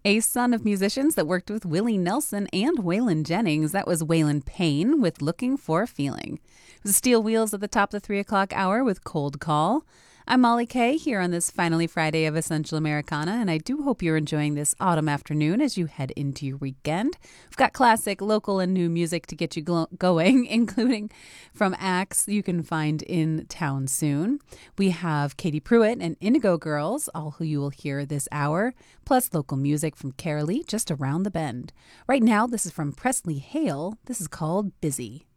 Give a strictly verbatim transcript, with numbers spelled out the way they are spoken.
A son of musicians that worked with Willie Nelson and Waylon Jennings. That was Waylon Payne with Looking for a Feeling. It was Steel Wheels at the top of the three o'clock hour with Cold Call. I'm Molly Kay here on this finally Friday of Essential Americana, and I do hope you're enjoying this autumn afternoon as you head into your weekend. We've got classic, local, and new music to get you glo- going, including from acts you can find in town soon. We have Katie Pruitt and Indigo Girls, all who you will hear this hour, plus local music from Carolee just around the bend. Right now, this is from Presley Hale. This is called Busy.